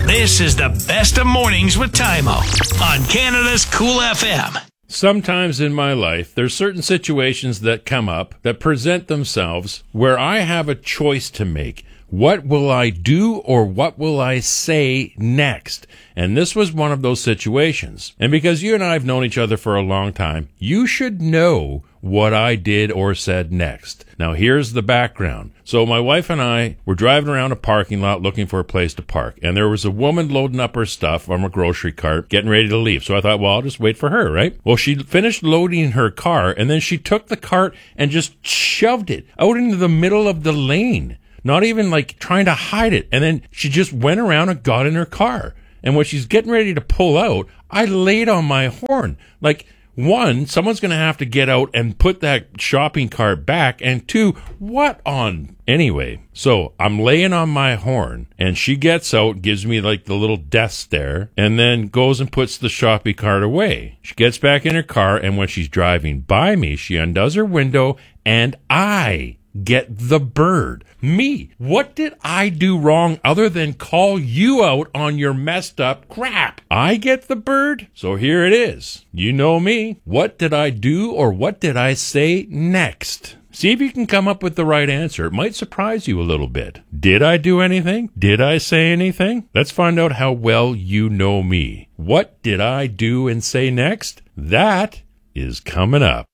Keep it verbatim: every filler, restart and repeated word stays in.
This is the best of mornings with Tymo on Canada's Cool F M. Sometimes in my life, there's certain situations that come up that present themselves where I have a choice to make. What will I do or what will I say next? And this was one of those situations. And because you and I have known each other for a long time, you should know what I did or said next. Now, here's the background. So my wife and I were driving around a parking lot looking for a place to park. And there was a woman loading up her stuff on a grocery cart, getting ready to leave. So I thought, well, I'll just wait for her, right? Well, she finished loading her car, and then she took the cart and just shoved it out into the middle of the lane. Not even like trying to hide it. And then she just went around and got in her car. And when she's getting ready to pull out, I laid on my horn. Like, one, someone's going to have to get out and put that shopping cart back. And two, what on? Anyway, so I'm laying on my horn, and she gets out, gives me like the little death stare, and then goes and puts the shopping cart away. She gets back in her car, and when she's driving by me, she undoes her window, and I get the bird. Me. What did I do wrong other than call you out on your messed up crap? I get the bird? So here it is. You know me. What did I do or what did I say next? See if you can come up with the right answer. It might surprise you a little bit. Did I do anything? Did I say anything? Let's find out how well you know me. What did I do and say next? That is coming up.